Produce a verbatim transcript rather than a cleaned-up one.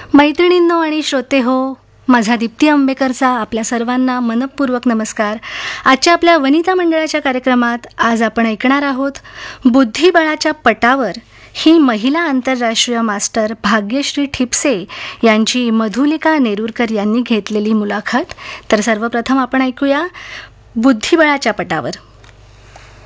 मैत्रिणींनो आणि श्रोते हो, माझा दीप्ती आंबेकरचा आपल्या सर्वांना मनपूर्वक नमस्कार. आजच्या आपल्या वनिता मंडळाच्या कार्यक्रमात आज आपण ऐकणार आहोत बुद्धिबळाच्या पटावर ही महिला आंतरराष्ट्रीय मास्टर भाग्यश्री ठिपसे यांची मधुलिका नेरुरकर यांनी घेतलेली मुलाखत. तर सर्वप्रथम आपण ऐकूया बुद्धिबळाच्या पटावर.